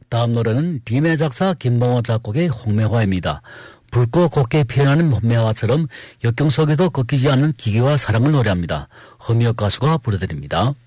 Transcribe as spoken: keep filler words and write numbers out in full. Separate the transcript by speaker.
Speaker 1: 다음 노래는 림의 작사 김범호 작곡의 홍매화입니다. 붉고 곱게 피어나는 홍매화처럼 역경 속에도 꺾이지 않는 기계와 사랑을 노래합니다. 허미역 가수가 부르드립니다.